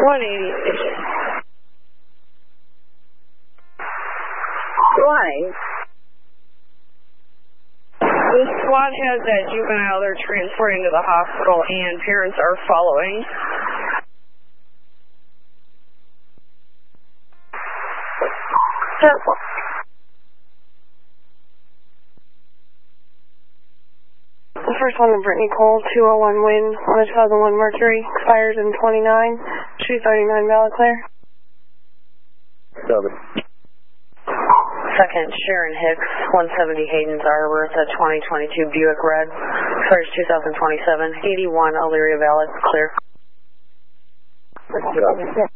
180 station. Line. The squad has that juvenile they're transporting to the hospital and parents are following. Circle. The first one, Brittany Cole, 201 Wind, on a 2001 Mercury, expires in 29, 239 Valaclaire. Second, Sharon Hicks, 170 Hayden's Arbor, it's a 2022 Buick Red, expires 2027, 81 Elyria Valley, clear.